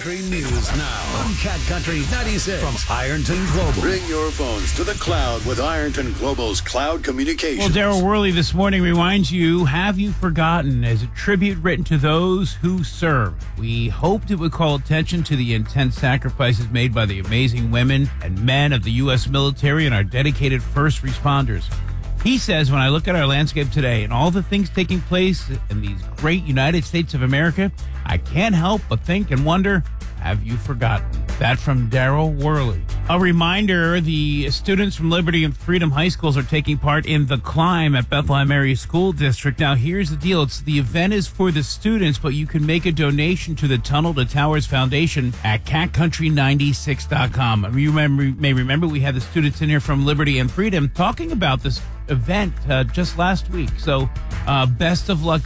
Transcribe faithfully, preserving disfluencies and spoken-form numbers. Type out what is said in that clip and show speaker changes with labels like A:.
A: Country News now on Cat Country ninety-six from Ironton Global. Bring your phones to the cloud with Ironton Global's cloud communications.
B: Well, Daryl Worley this morning reminds you, have you forgotten, as a tribute written to those who serve. We hoped it would call attention to the intense sacrifices made by the amazing women and men of the U S military and our dedicated first responders. He says, when I look at our landscape today and all the things taking place in these great United States of America, I can't help but think and wonder, have you forgotten? That from Daryl Worley. A reminder, the students from Liberty and Freedom High Schools are taking part in The Climb at Bethlehem Area School District. Now, here's the deal. It's the event is for the students, but you can make a donation to the Tunnel to Towers Foundation at cat country ninety-six dot com. You remember, may remember we had the students in here from Liberty and Freedom talking about this event uh, just last week. So uh, best of luck